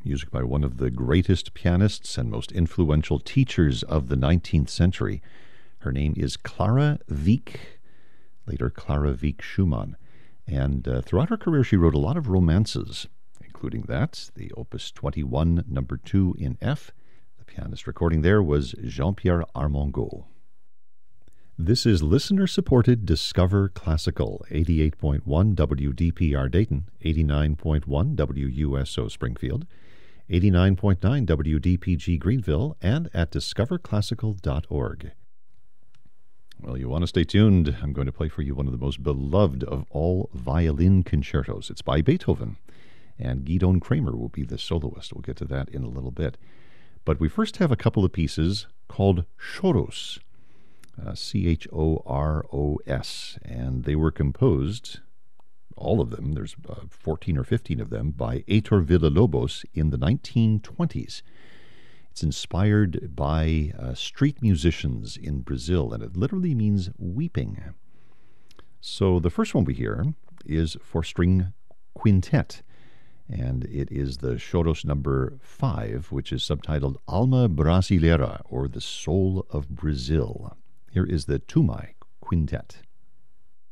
music by one of the greatest pianists and most influential teachers of the 19th century. Her name is Clara Wieck, later Clara Wieck Schumann. And throughout her career, she wrote a lot of romances, including that, the Opus 21, number 2 in F. The pianist recording there was Jean-Pierre Armengaud. This is listener-supported Discover Classical, 88.1 WDPR Dayton, 89.1 WUSO Springfield, 89.9 WDPG Greenville, and at discoverclassical.org. Well, you want to stay tuned. I'm going to play for you one of the most beloved of all violin concertos. It's by Beethoven, and Gidon Kramer will be the soloist. We'll get to that in a little bit. But we first have a couple of pieces called Choros. Choros, and they were composed, all of them, there's 14 or 15 of them, by Heitor Villa-Lobos in the 1920s. It's inspired by street musicians in Brazil, and it literally means weeping. So the first one we hear is for string quintet, and it is the Choros number 5, which is subtitled Alma Brasileira, or the Soul of Brazil. Here is the Tumai Quintet.